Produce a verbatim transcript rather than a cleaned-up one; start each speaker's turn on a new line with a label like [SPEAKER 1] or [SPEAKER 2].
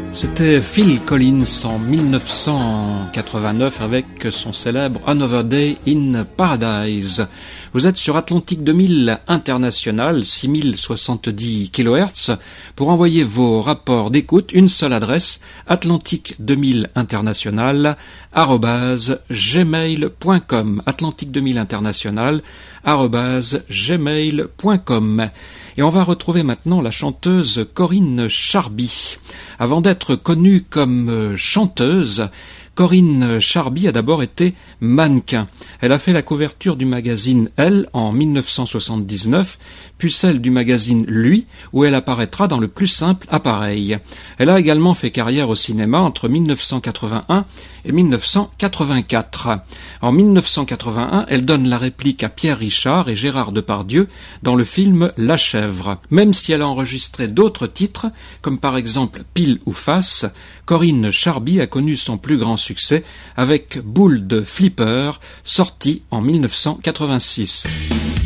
[SPEAKER 1] C'était Phil Collins en mille neuf cent quatre-vingt-neuf avec son célèbre Another Day in Paradise. Vous êtes sur Atlantique deux mille International, six mille soixante-dix kilohertz. Pour envoyer vos rapports d'écoute, une seule adresse, atlantique deux mille international arobase gmail point com. atlantique deux mille international arobase gmail point com. Et on va retrouver maintenant la chanteuse Corinne Charby. Avant d'être connue comme chanteuse, Corinne Charby a d'abord été mannequin. Elle a fait la couverture du magazine Elle en mille neuf cent soixante-dix-neuf, puis celle du magazine Lui, où elle apparaîtra dans le plus simple appareil. Elle a également fait carrière au cinéma entre mille neuf cent quatre-vingt-un et mille neuf cent quatre-vingt-quatre. En mille neuf cent quatre-vingt-un, elle donne la réplique à Pierre Richard et Gérard Depardieu dans le film La Chèvre. Même si elle a enregistré d'autres titres, comme par exemple Pile ou Face, Corinne Charby a connu son plus grand succès avec Boule de Flipper, sorti en mille neuf cent quatre-vingt-six.